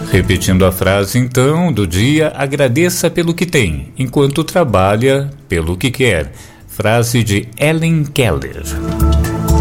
Repetindo a frase, então, do dia: agradeça pelo que tem, enquanto trabalha pelo que quer. Frase de Helen Keller.